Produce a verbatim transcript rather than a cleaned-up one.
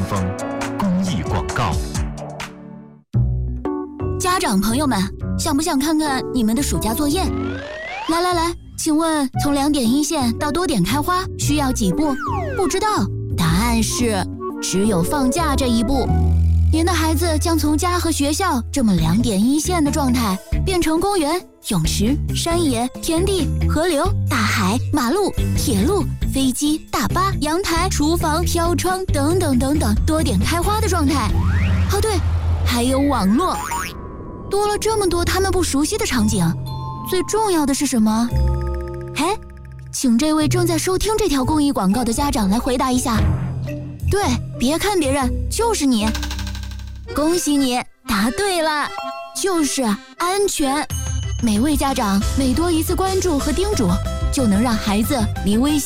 风公益广告。 家长朋友们，想不想看看你们的暑假作业？来来来，请问从两点一线到多点开花需要几步？不知道，答案是只有放假这一步。您的孩子将从家和学校这么两点一线的状态，变成公园、泳池、山野、田地、河流、大海、马路、铁路、飞机、大巴、阳台、厨房、飘窗等等等等多点开花的状态。哦对，还有网络。多了这么多他们不熟悉的场景，最重要的是什么？哎，请这位正在收听这条公益广告的家长来回答一下。对，别看别人，就是你。恭喜你答对了，就是安全。每位家长每多一次关注和叮嘱，就能让孩子离危险